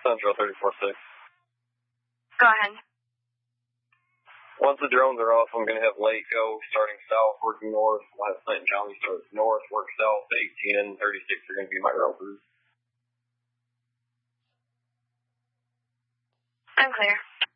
Central 34-6. Go ahead. Once the drones are off, I'm going to have Lake go starting south, working north. Last night in County starts north, work south. 18 and 36 are going to be my ground crews. I'm clear.